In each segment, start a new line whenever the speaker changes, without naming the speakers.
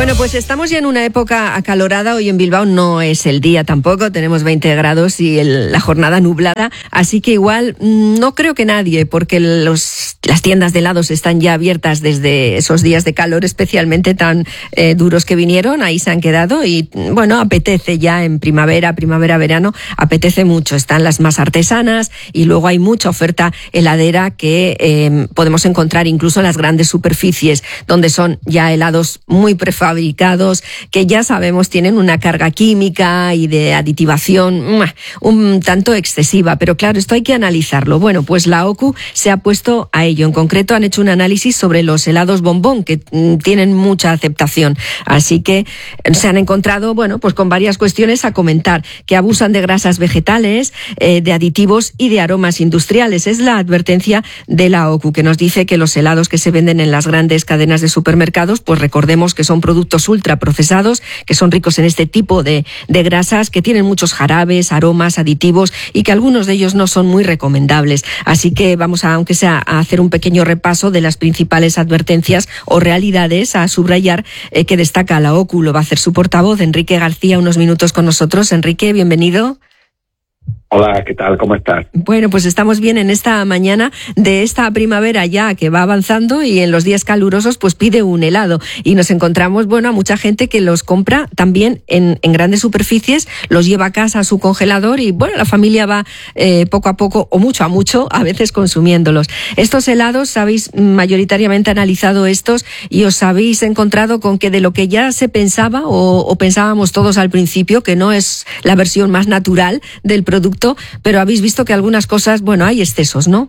Bueno, pues estamos ya en una época acalorada. Hoy en Bilbao no es el día tampoco, tenemos 20 grados y la jornada nublada, así que igual no creo que nadie, porque las tiendas de helados están ya abiertas desde esos días de calor especialmente tan duros que vinieron, ahí se han quedado y bueno, apetece ya en primavera, verano, apetece mucho, están las más artesanas y luego hay mucha oferta heladera que podemos encontrar incluso en las grandes superficies, donde son ya helados muy prefabricados, que ya sabemos tienen una carga química y de aditivación un tanto excesiva, pero claro, esto hay que analizarlo. Bueno, pues la OCU se ha puesto a ello. En concreto han hecho un análisis sobre los helados bombón, que tienen mucha aceptación, así que se han encontrado, bueno, pues con varias cuestiones a comentar, que abusan de grasas vegetales, de aditivos y de aromas industriales. Es la advertencia de la OCU, que nos dice que los helados que se venden en las grandes cadenas de supermercados, pues recordemos que son productos ultraprocesados, que son ricos en este tipo de grasas, que tienen muchos jarabes, aromas, aditivos y que algunos de ellos no son muy recomendables. Así que vamos a, aunque sea, a hacer un pequeño repaso de las principales advertencias o realidades a subrayar que destaca la OCU. Lo va a hacer su portavoz, Enrique García, unos minutos con nosotros. Enrique, bienvenido.
Hola, ¿qué tal? ¿Cómo estás?
Bueno, pues estamos bien en esta mañana de esta primavera ya que va avanzando y en los días calurosos pues pide un helado y nos encontramos, bueno, a mucha gente que los compra también en grandes superficies, los lleva a casa a su congelador y bueno, la familia va poco a poco o mucho a mucho a veces consumiéndolos. Estos helados, habéis mayoritariamente analizado estos y os habéis encontrado con que de lo que ya se pensaba o pensábamos todos al principio, que no es la versión más natural del producto, pero habéis visto que algunas cosas, bueno, hay excesos, ¿no?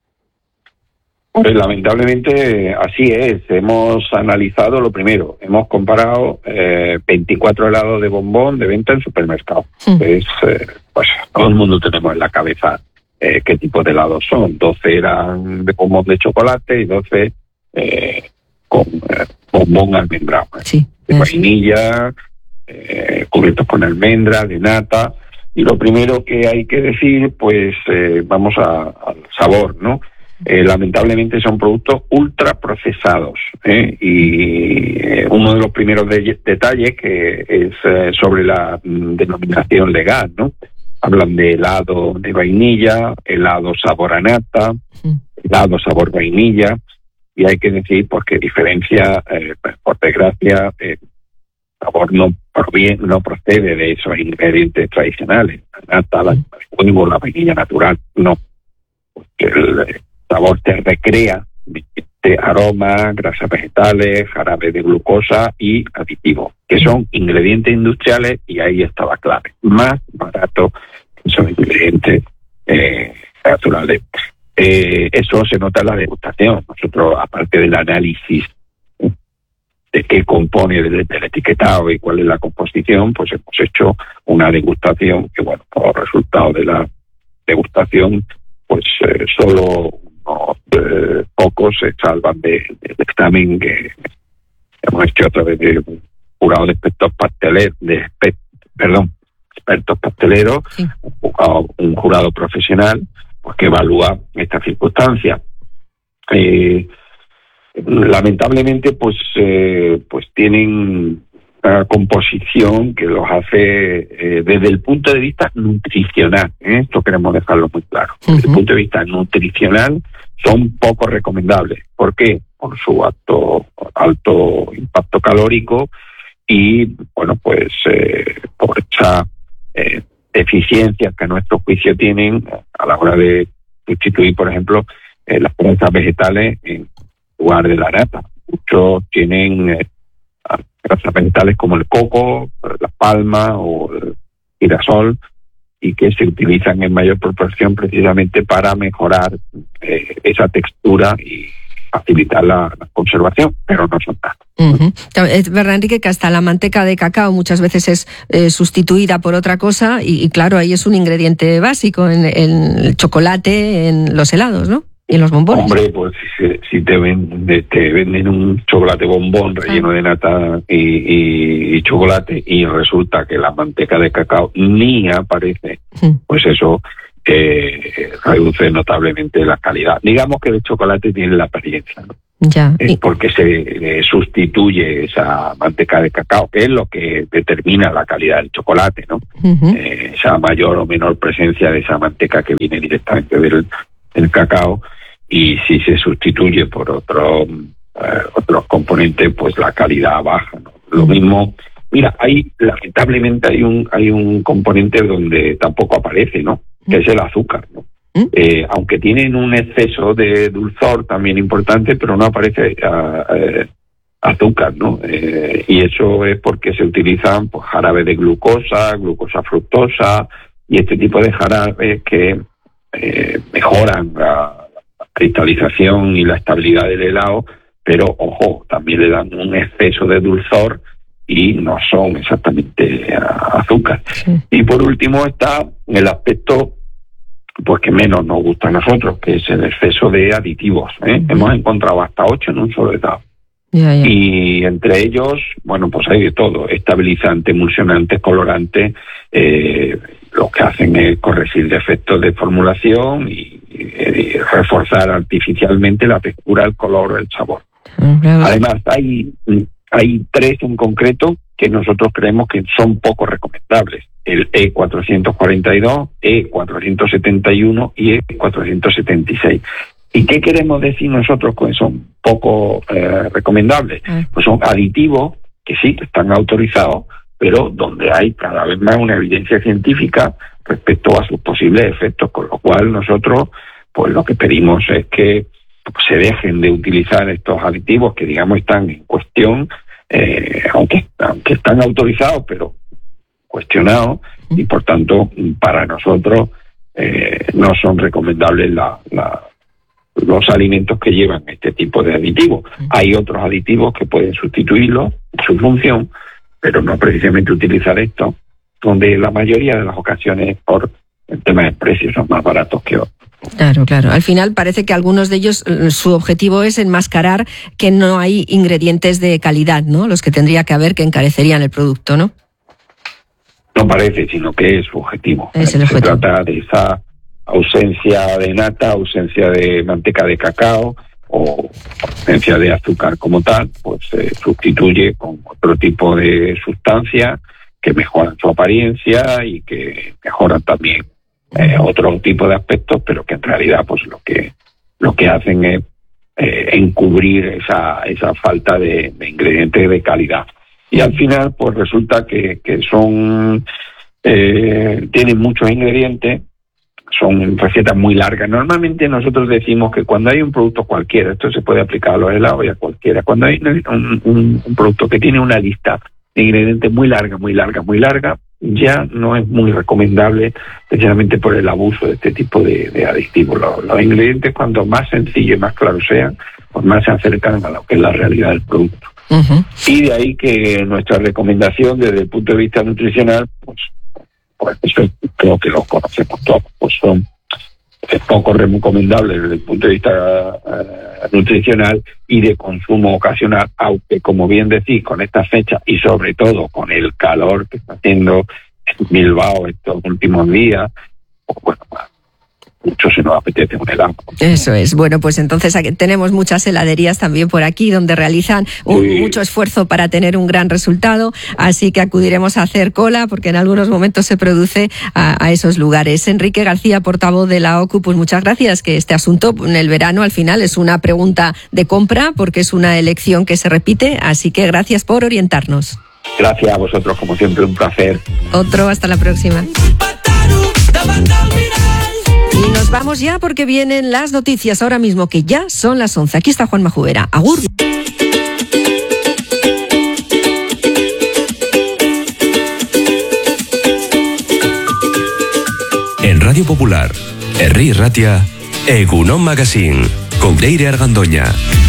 Pues lamentablemente así es. Hemos analizado lo primero. Hemos comparado 24 helados de bombón de venta en supermercados. Pues todo el mundo tenemos en la cabeza qué tipo de helados son. 12 eran de bombón de chocolate y 12 con bombón almendrado.
Sí,
de vainilla, cubiertos con almendra, de nata. Y lo primero que hay que decir, pues vamos al sabor, ¿no? Lamentablemente son productos ultraprocesados, y uno de los primeros detalles que es sobre la denominación legal, ¿no? Hablan de helado de vainilla, helado sabor a nata, helado sabor vainilla, y hay que decir pues que diferencia, por desgracia, sabor no procede de esos ingredientes tradicionales, la nata, el huevo, la vainilla natural, no. Porque el sabor te recrea de aromas, grasas vegetales, jarabe de glucosa y aditivos, que son ingredientes industriales y ahí está la clave. Más barato que esos ingredientes naturales. Eso se nota en la degustación. Nosotros, aparte del análisis de qué compone del etiquetado y cuál es la composición, pues hemos hecho una degustación que, bueno, como resultado de la degustación, pues solo unos pocos se salvan del examen que hemos hecho a través de un jurado de expertos pasteleros, sí. un jurado profesional, pues que evalúa esta circunstancia. Lamentablemente pues tienen una composición que los hace desde el punto de vista nutricional, esto queremos dejarlo muy claro. Desde el punto de vista nutricional son poco recomendables. ¿Por qué? Por su alto impacto calórico y bueno, pues por esa deficiencias que a nuestro juicio tienen a la hora de sustituir, por ejemplo, las grasas vegetales en lugar de la nata. Muchos tienen grasas vegetales como el coco, la palma o el girasol, y que se utilizan en mayor proporción precisamente para mejorar esa textura y facilitar la conservación, pero no son tantos.
Es verdad, Enrique, que hasta la manteca de cacao muchas veces es sustituida por otra cosa y claro, ahí es un ingrediente básico en el chocolate, en los helados, ¿no? Y en los bombones.
Hombre, pues si te venden un chocolate bombón relleno de nata y chocolate y resulta que la manteca de cacao ni aparece, pues eso reduce notablemente la calidad. Digamos que el chocolate tiene la apariencia, ¿no?
Ya.
Porque se sustituye esa manteca de cacao, que es lo que determina la calidad del chocolate, ¿no? Esa mayor o menor presencia de esa manteca que viene directamente del cacao, y si se sustituye por otros componentes, pues la calidad baja, ¿no? Lo mismo, mira, lamentablemente hay un componente donde tampoco aparece, ¿no? Que es el azúcar, ¿no? Aunque tienen un exceso de dulzor también importante, pero no aparece azúcar, ¿no? Y eso es porque se utilizan, pues, jarabes de glucosa fructosa y este tipo de jarabes que mejoran la cristalización y la estabilidad del helado, pero ojo, también le dan un exceso de dulzor y no son exactamente azúcar. Sí. Y por último está el aspecto, pues, que menos nos gusta a nosotros, que es el exceso de aditivos. Hemos encontrado hasta 8 en un solo helado. Y entre ellos, bueno, pues hay de todo: estabilizantes, emulsionantes, colorantes. Lo que hacen es corregir defectos de formulación y reforzar artificialmente la textura, el color, el sabor. Además, hay 3 en concreto que nosotros creemos que son poco recomendables: el E442, E471 y E476. ¿Y qué queremos decir nosotros con eso? Son poco recomendables. Pues son aditivos que sí, que están autorizados, pero donde hay cada vez más una evidencia científica respecto a sus posibles efectos, con lo cual nosotros, pues, lo que pedimos es que se dejen de utilizar estos aditivos que, digamos, están en cuestión, aunque están autorizados, pero cuestionados, y por tanto para nosotros no son recomendables los alimentos que llevan este tipo de aditivos. Hay otros aditivos que pueden sustituirlos en su función, pero no precisamente utilizar esto, donde la mayoría de las ocasiones, por el tema de precios, son más baratos que otros.
Claro. Al final parece que algunos de ellos, su objetivo es enmascarar que no hay ingredientes de calidad, ¿no? Los que tendría que haber, que encarecerían el producto, ¿no?
No parece, sino que es su objetivo.
Es el objetivo.
Se trata de esa ausencia de nata, ausencia de manteca de cacao o ausencia de azúcar como tal, pues se sustituye con otro tipo de sustancias que mejoran su apariencia y que mejoran también otro tipo de aspectos, pero que en realidad, pues, lo que hacen es encubrir esa falta de ingredientes de calidad. Y al final, pues, resulta que son tienen muchos ingredientes, son recetas muy largas. Normalmente nosotros decimos que cuando hay un producto cualquiera, esto se puede aplicar a los helados y a cualquiera, cuando hay un producto que tiene una lista de ingredientes muy larga, ya no es muy recomendable, precisamente por el abuso de este tipo de aditivos. Los ingredientes, cuanto más sencillos y más claros sean, pues más se acercan a lo que es la realidad del producto. Y de ahí que nuestra recomendación desde el punto de vista nutricional, pues eso creo que lo conocemos todos, pues son poco recomendables desde el punto de vista nutricional y de consumo ocasional, aunque, como bien decís, con estas fechas y sobre todo con el calor que está haciendo en Bilbao estos últimos días, pues bueno, mucho se nos apetece un helado.
Eso es. Bueno, pues entonces aquí tenemos muchas heladerías también por aquí donde realizan mucho esfuerzo para tener un gran resultado, así que acudiremos a hacer cola porque en algunos momentos se produce a esos lugares. Enrique García, portavoz de la OCU, pues muchas gracias, que este asunto en el verano al final es una pregunta de compra porque es una elección que se repite, así que gracias por orientarnos.
Gracias a vosotros, como siempre, un placer.
Otro, hasta la próxima. Y nos vamos ya porque vienen las noticias ahora mismo, que ya son las 11. Aquí está Juanma Jubera. Agur.
En Radio Popular, Herri Ratia, Egunon Magazine, con Leire Argandoña.